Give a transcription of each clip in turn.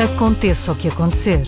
Aconteça o que acontecer.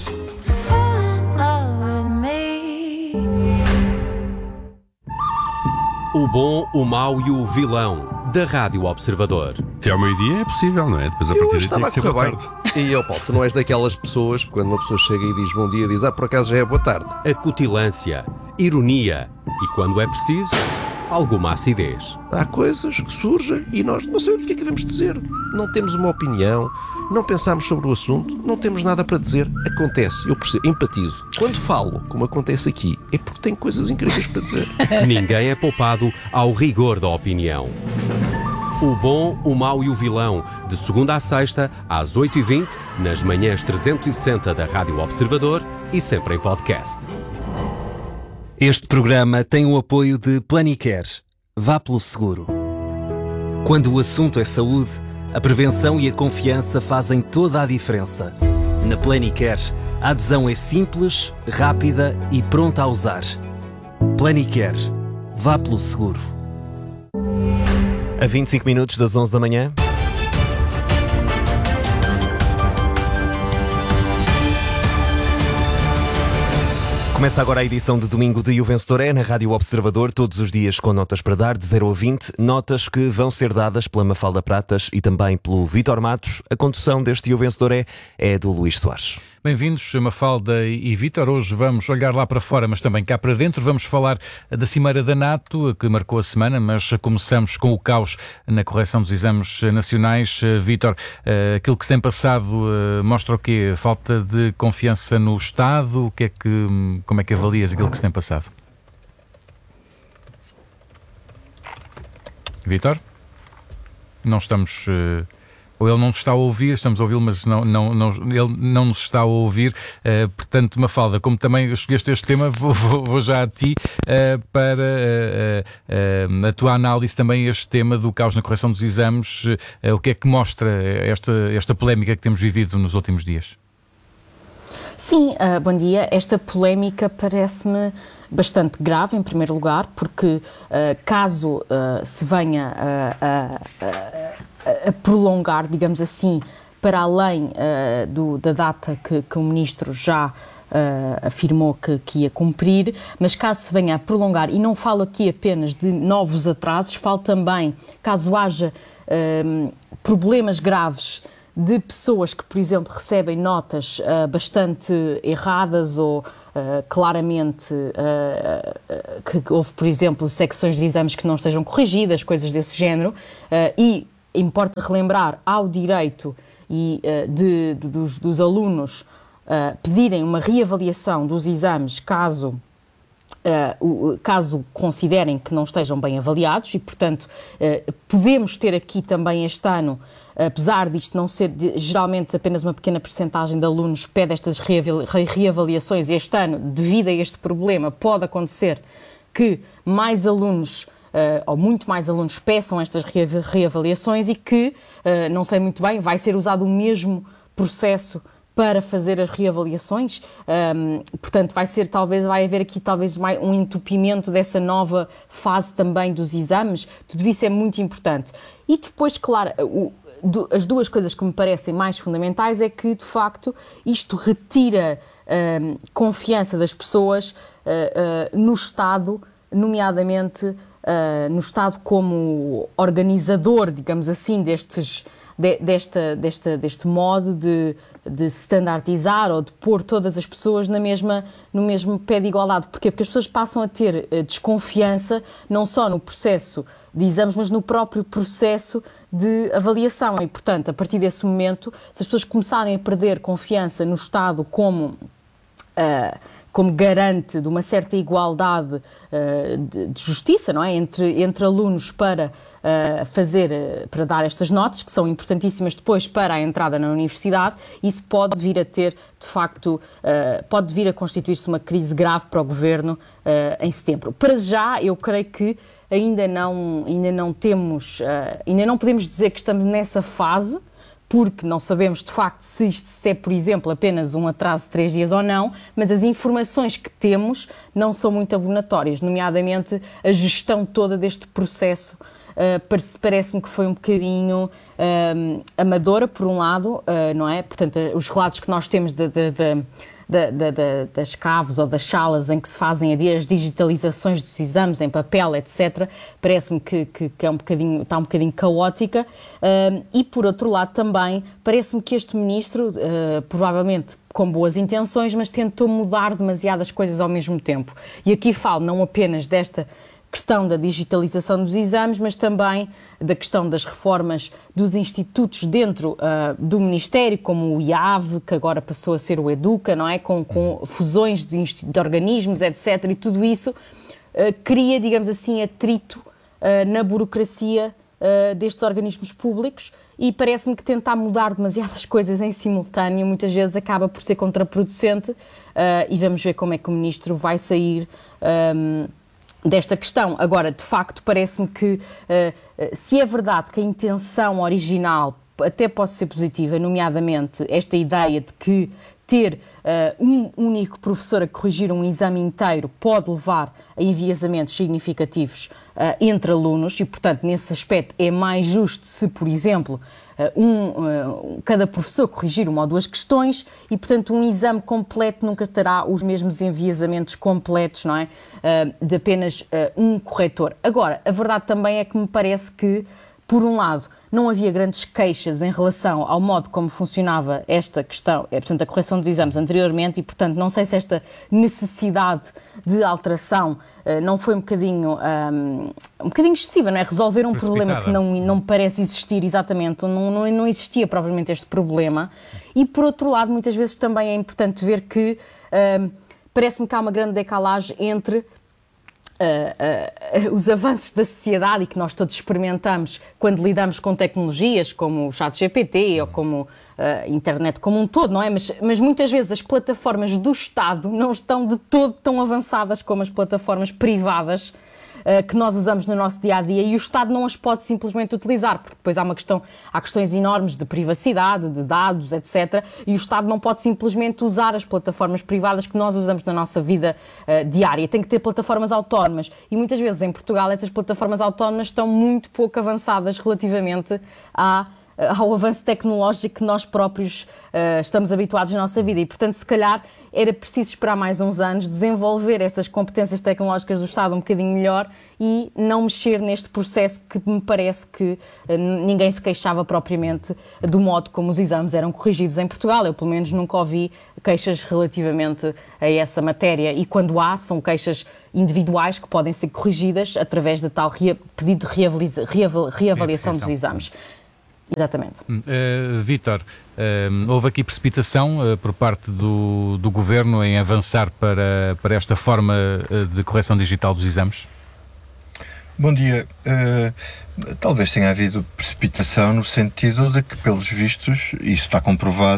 O bom, o mau e o vilão da Rádio Observador. Até ao meio-dia é possível, não é? Depois a partir daí tem que ser boa tarde. E Paulo, tu não és daquelas pessoas, quando uma pessoa chega e diz bom dia, diz por acaso já é boa tarde. Acutilância, ironia e, quando é preciso, alguma acidez. Há coisas que surgem e nós não sabemos o que é que devemos dizer. Não temos uma opinião, não pensamos sobre o assunto, não temos nada para dizer. Acontece, eu percebo, empatizo. Quando falo, como acontece aqui, é porque tenho coisas incríveis para dizer. Ninguém é poupado ao rigor da opinião. O bom, o mau e o vilão, de segunda à sexta, às 8h20, nas manhãs 360 da Rádio Observador e sempre em podcast. Este programa tem o apoio de Planicare. Vá pelo seguro. Quando o assunto é saúde, a prevenção e a confiança fazem toda a diferença. Na Planicare, a adesão é simples, rápida e pronta a usar. Planicare. Vá pelo seguro. A 25 minutos das 11 da manhã. Começa agora a edição de domingo de O Vencedor é na Rádio Observador, todos os dias com notas para dar, de 0 a 20, notas que vão ser dadas pela Mafalda Pratas e também pelo Vítor Matos. A condução deste O Vencedor é do Luís Soares. Bem-vindos, Mafalda e Vítor. Hoje vamos olhar lá para fora, mas também cá para dentro. Vamos falar da Cimeira da NATO, que marcou a semana, mas começamos com o caos na correção dos exames nacionais. Vítor, aquilo que se tem passado mostra o quê? Falta de confiança no Estado? Como é que avalias aquilo que se tem passado? Vítor? Não estamos... Ou ele não nos está a ouvir, estamos a ouvi-lo, mas ele não nos está a ouvir. Portanto, Mafalda, como também escolheste este tema, vou já a ti para a tua análise também este tema do caos na correção dos exames. O que é que mostra esta polémica que temos vivido nos últimos dias? Sim, bom dia. Esta polémica parece-me bastante grave, em primeiro lugar, porque caso se venha a prolongar, digamos assim, para além da data que o Ministro já afirmou que ia cumprir, mas caso se venha a prolongar, e não falo aqui apenas de novos atrasos, falo também, caso haja problemas graves de pessoas que, por exemplo, recebem notas bastante erradas ou claramente que houve, por exemplo, secções de exames que não estejam corrigidas, coisas desse género, e importa relembrar, há o direito dos alunos pedirem uma reavaliação dos exames caso considerem que não estejam bem avaliados e, portanto, podemos ter aqui também este ano, apesar disto não ser geralmente apenas uma pequena percentagem de alunos pede estas reavaliações, este ano, devido a este problema, pode acontecer que mais alunos ou muito mais alunos peçam estas reavaliações e que, não sei muito bem, vai ser usado o mesmo processo para fazer as reavaliações, portanto vai haver aqui talvez um entupimento dessa nova fase também dos exames. Tudo isso é muito importante. E depois, claro, as duas coisas que me parecem mais fundamentais é que, de facto, isto retira confiança das pessoas no Estado, nomeadamente no Estado como organizador, digamos assim, deste modo de standardizar ou de pôr todas as pessoas no mesmo pé de igualdade. Porquê? Porque as pessoas passam a ter desconfiança não só no processo de exames, mas no próprio processo de avaliação. E, portanto, a partir desse momento, se as pessoas começarem a perder confiança no Estado como garante de uma certa igualdade de justiça, não é? entre alunos para dar estas notas, que são importantíssimas depois para a entrada na universidade, isso pode vir a ter, de facto, pode vir a constituir-se uma crise grave para o Governo em setembro. Para já, eu creio que ainda não podemos dizer que estamos nessa fase, porque não sabemos de facto se isto é, por exemplo, apenas um atraso de 3 dias ou não, mas as informações que temos não são muito abonatórias, nomeadamente a gestão toda deste processo parece-me que foi um bocadinho amadora, por um lado, não é? Portanto, os relatos que nós temos das caves ou das salas em que se fazem as digitalizações dos exames em papel, etc., parece-me que é está um bocadinho caótica. E, por outro lado, também parece-me que este ministro, provavelmente com boas intenções, mas tentou mudar demasiadas coisas ao mesmo tempo. E aqui falo não apenas desta questão da digitalização dos exames, mas também da questão das reformas dos institutos dentro do Ministério, como o IAV, que agora passou a ser o EDUCA, não é? Com fusões de organismos, etc. E tudo isso cria, digamos assim, atrito na burocracia destes organismos públicos, e parece-me que tentar mudar demasiadas coisas em simultâneo muitas vezes acaba por ser contraproducente, e vamos ver como é que o Ministro vai sair desta questão. Agora, de facto, parece-me que se é verdade que a intenção original até pode ser positiva, nomeadamente esta ideia de que ter um único professor a corrigir um exame inteiro pode levar a enviesamentos significativos entre alunos e, portanto, nesse aspecto é mais justo se, por exemplo, cada professor corrigir uma ou duas questões e, portanto, um exame completo nunca terá os mesmos enviesamentos completos, não é? De apenas um corretor. Agora, a verdade também é que me parece que, por um lado, não havia grandes queixas em relação ao modo como funcionava esta questão, portanto, a correção dos exames anteriormente, e, portanto, não sei se esta necessidade de alteração não foi um bocadinho excessiva, não é? Resolver um problema que não me parece existir exatamente, não existia propriamente este problema. E, por outro lado, muitas vezes também é importante ver que parece-me que há uma grande decalagem entre os avanços da sociedade e que nós todos experimentamos quando lidamos com tecnologias como o ChatGPT ou como a internet como um todo, não é? Mas muitas vezes as plataformas do Estado não estão de todo tão avançadas como as plataformas privadas que nós usamos no nosso dia-a-dia, e o Estado não as pode simplesmente utilizar, porque depois há questões enormes de privacidade, de dados, etc. E o Estado não pode simplesmente usar as plataformas privadas que nós usamos na nossa vida diária. Tem que ter plataformas autónomas. E muitas vezes em Portugal essas plataformas autónomas estão muito pouco avançadas relativamente ao avanço tecnológico que nós próprios estamos habituados na nossa vida. E, portanto, se calhar era preciso esperar mais uns anos, desenvolver estas competências tecnológicas do Estado um bocadinho melhor e não mexer neste processo que me parece que ninguém se queixava propriamente do modo como os exames eram corrigidos em Portugal. Eu, pelo menos, nunca ouvi queixas relativamente a essa matéria. E quando são queixas individuais que podem ser corrigidas através de tal pedido de reavaliação dos exames. Exatamente. Vítor, houve aqui precipitação por parte do Governo em avançar para esta forma de correção digital dos exames? Bom dia. Talvez tenha havido precipitação no sentido de que, pelos vistos, isso está comprovado,